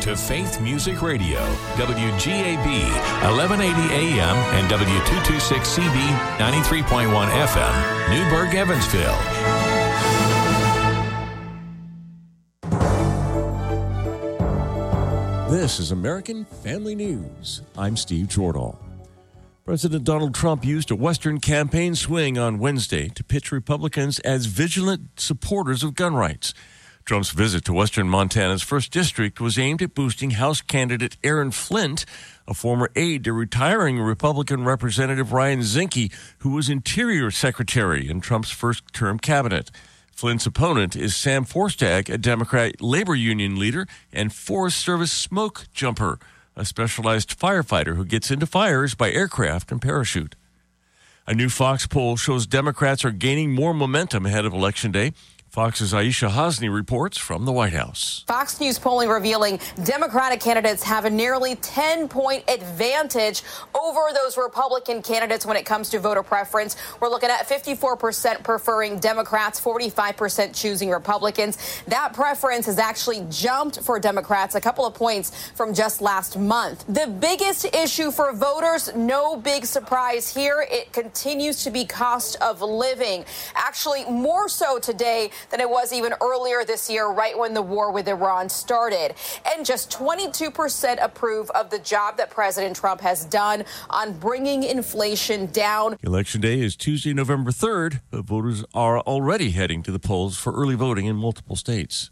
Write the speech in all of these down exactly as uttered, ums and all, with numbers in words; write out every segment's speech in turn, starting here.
to Faith Music Radio, W G A B, eleven eighty A M and W two twenty-six C B, ninety-three point one F M, Newburgh, Evansville. This is American Family News. I'm Steve Jordahl. President Donald Trump used a Western campaign swing on Wednesday to pitch Republicans as vigilant supporters of gun rights. Trump's visit to Western Montana's first District was aimed at boosting House candidate Aaron Flint, a former aide to retiring Republican Representative Ryan Zinke, who was Interior Secretary in Trump's first-term cabinet. Flint's opponent is Sam Forstag, a Democrat labor union leader and Forest Service smoke jumper, a specialized firefighter who gets into fires by aircraft and parachute. A new Fox poll shows Democrats are gaining more momentum ahead of Election Day. Fox's Aisha Hasni reports from the White House. Fox News polling revealing Democratic candidates have a nearly ten-point advantage over those Republican candidates when it comes to voter preference. We're looking at fifty-four percent preferring Democrats, forty-five percent choosing Republicans. That preference has actually jumped for Democrats a couple of points from just last month. The biggest issue for voters, no big surprise here, it continues to be cost of living. Actually, more so today than it was even earlier this year, right when the war with Iran started. And just twenty-two percent approve of the job that President Trump has done on bringing inflation down. Election Day is Tuesday, November third, but voters are already heading to the polls for early voting in multiple states.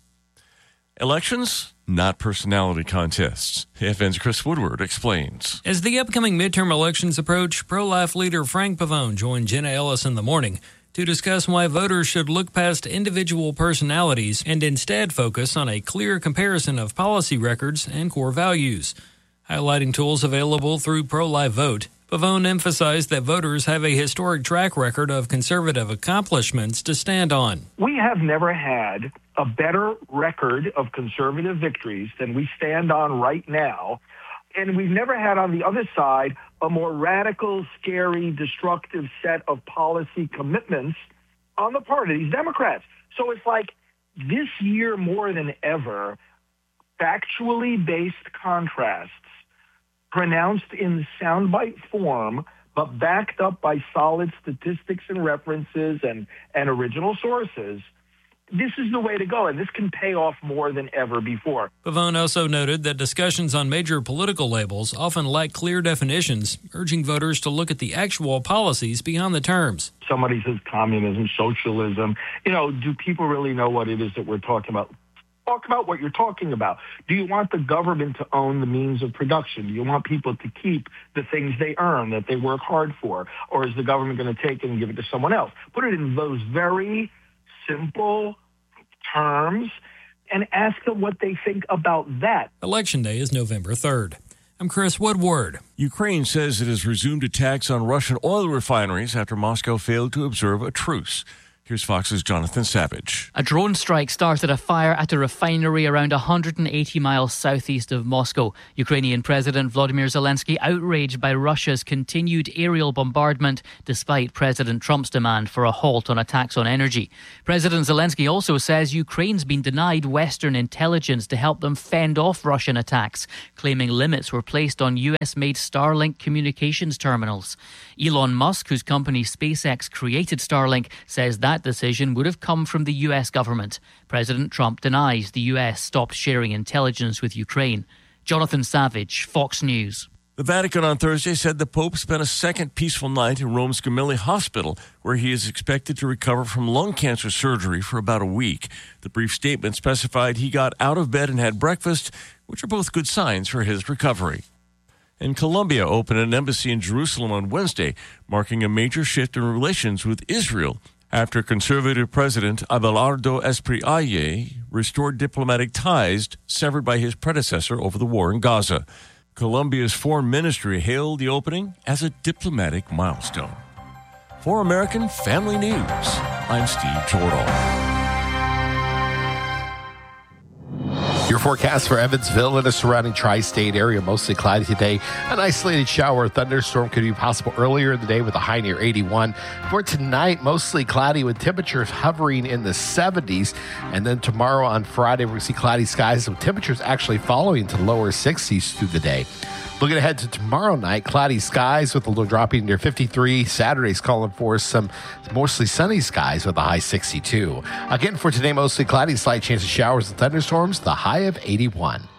Elections, not personality contests. F N's Chris Woodward explains. As the upcoming midterm elections approach, pro-life leader Frank Pavone joined Jenna Ellis in the morning to discuss why voters should look past individual personalities and instead focus on a clear comparison of policy records and core values. Highlighting tools available through Pro-Life Vote, Pavone emphasized that voters have a historic track record of conservative accomplishments to stand on. We have never had a better record of conservative victories than we stand on right now. And we've never had on the other side a more radical, scary, destructive set of policy commitments on the part of these Democrats. So it's like this year more than ever, factually based contrasts pronounced in soundbite form, but backed up by solid statistics and references and, and original sources. This is the way to go, and this can pay off more than ever before. Pavone also noted that discussions on major political labels often lack clear definitions, urging voters to look at the actual policies beyond the terms. Somebody says communism, socialism. You know, do people really know what it is that we're talking about? Talk about what you're talking about. Do you want the government to own the means of production? Do you want people to keep the things they earn, that they work hard for? Or is the government going to take it and give it to someone else? Put it in those very simple terms and ask them what they think about that. Election Day is November third. I'm Chris Woodward. Ukraine says it has resumed attacks on Russian oil refineries after Moscow failed to observe a truce. Here's Fox's Jonathan Savage. A drone strike started a fire at a refinery around one hundred eighty miles southeast of Moscow. Ukrainian President Vladimir Zelensky outraged by Russia's continued aerial bombardment despite President Trump's demand for a halt on attacks on energy. President Zelensky also says Ukraine's been denied Western intelligence to help them fend off Russian attacks, claiming limits were placed on U S-made Starlink communications terminals. Elon Musk, whose company SpaceX created Starlink, says that That decision would have come from the U S government. President Trump denies the U S stopped sharing intelligence with Ukraine. Jonathan Savage, Fox News. The Vatican on Thursday said the Pope spent a second peaceful night in Rome's Gemelli Hospital, where he is expected to recover from lung cancer surgery for about a week. The brief statement specified he got out of bed and had breakfast, which are both good signs for his recovery. And Colombia opened an embassy in Jerusalem on Wednesday, marking a major shift in relations with Israel, after conservative President Abelardo Espriella restored diplomatic ties severed by his predecessor over the war in Gaza. Colombia's foreign ministry hailed the opening as a diplomatic milestone. For American Family News, I'm Steve Jordahl. Your forecast for Evansville and the surrounding tri-state area, mostly cloudy today. An isolated shower or thunderstorm could be possible earlier in the day with a high near eighty-one. For tonight, mostly cloudy with temperatures hovering in the seventies. And then tomorrow on Friday, we're going to see cloudy skies with temperatures actually falling to lower sixties through the day. Looking ahead to tomorrow night, cloudy skies with a low dropping near fifty-three. Saturday's calling for some mostly sunny skies with a high sixty-two. Again, for today, mostly cloudy, slight chance of showers and thunderstorms, the high of eighty-one.